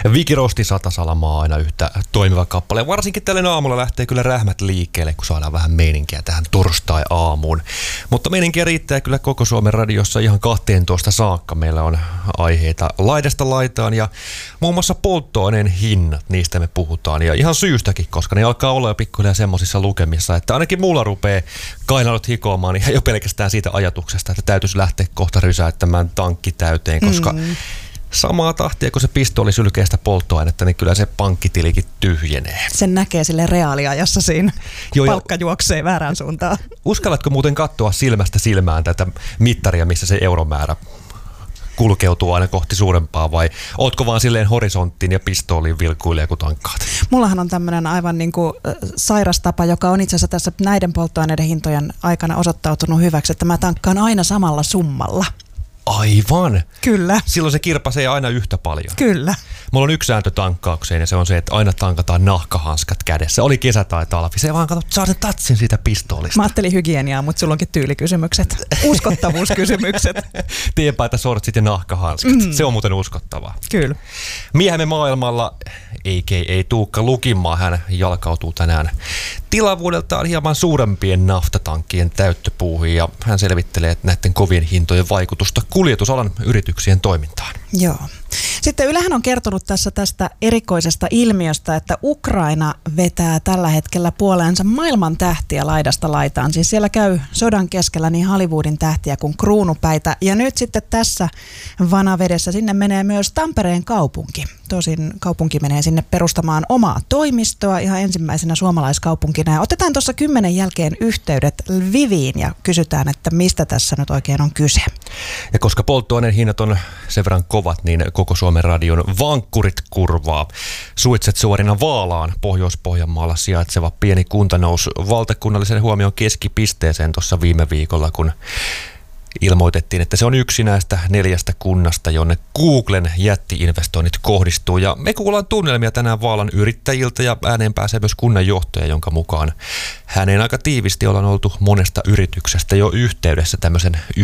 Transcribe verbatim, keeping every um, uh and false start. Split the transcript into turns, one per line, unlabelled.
Viki Rosti Satasalamaa aina yhtä toimiva kappale. Ja varsinkin tällä aamulla lähtee kyllä rähmät liikkeelle, kun saadaan vähän meininkiä tähän torstai-aamuun. Mutta meininkiä riittää kyllä koko Suomen radiossa ihan kahteentoista saakka. Meillä on aiheita laidasta laitaan ja muun muassa polttoaineen hinnat, niistä me puhutaan. Ja ihan syystäkin, koska ne alkaa olla jo pikkuhiljaa semmoisissa lukemissa, että ainakin mulla rupeaa kainalot hikoamaan ja jo pelkästään siitä ajatuksesta, että täytyisi lähteä kohta rysäyttämään tankki täyteen, koska mm. samaa tahtia, kun se pistooli sylkee sitä polttoainetta, niin kyllä se pankkitilikin tyhjenee.
Sen näkee sille reaaliajassa siinä, kun palkka juoksee väärään suuntaan.
Uskallatko muuten katsoa silmästä silmään tätä mittaria, missä se euromäärä kulkeutuu aina kohti suurempaa, vai ootko vaan silleen horisonttiin ja pistooliin vilkuilee, kun tankkaat?
Mullahan on tämmöinen aivan niin kuin sairas tapa, joka on itse asiassa tässä näiden polttoaineiden hintojen aikana osoittautunut hyväksi, että mä tankkaan aina samalla summalla.
Aivan.
Kyllä.
Silloin se kirpasee aina yhtä paljon.
Kyllä.
Mulla on yksi sääntö tankkaukseen ja se on se, että aina tankataan nahkahanskat kädessä. Oli kesä tai talvi. Se vaan katsot, saa sen tatsin siitä pistoolista.
Mä ajattelin hygieniaa, mutta sulla onkin tyylikysymykset. Uskottavuuskysymykset.
Tienpaita, sortsit ja nahkahanskat. Mm. Se on muuten uskottavaa.
Kyllä.
Miehemme maailmalla, eikä ei Tuukka Lukimaa, hän jalkautuu tänään tilavuudeltaan hieman suurempien naftatankkien täyttöpuuhiin ja hän selvittelee näiden kovien hintojen vaikutusta kuljetusalan yrityksien toimintaan.
Joo. Sitten Ylehän on kertonut tässä tästä erikoisesta ilmiöstä, että Ukraina vetää tällä hetkellä puoleensa maailman tähtiä laidasta laitaan. Siis siellä käy sodan keskellä niin Hollywoodin tähtiä kuin kruunupäitä. Ja nyt sitten tässä vanavedessä sinne menee myös Tampereen kaupunki. Tosin kaupunki menee sinne perustamaan omaa toimistoa ihan ensimmäisenä suomalaiskaupunkina. Ja otetaan tuossa kymmenen jälkeen yhteydet Lviviin ja kysytään, että mistä tässä nyt oikein on kyse.
Ja koska polttoaineen hinnat on sen verran kovat, niin koko Suomen radion vankkurit kurvaa. Suitset suorina Vaalaan, Pohjois-Pohjanmaalla sijaitseva pieni kunta nousi valtakunnallisen huomion keskipisteeseen tuossa viime viikolla, kun ilmoitettiin, että se on yksi näistä neljästä kunnasta, jonne Googlen jätti-investoinnit kohdistuu. Ja me kuullaan tunnelmia tänään Vaalan yrittäjiltä ja ääneen pääsee myös kunnanjohtaja, jonka mukaan häneen aika tiivisti ollaan oltu monesta yrityksestä jo yhteydessä tämmöisen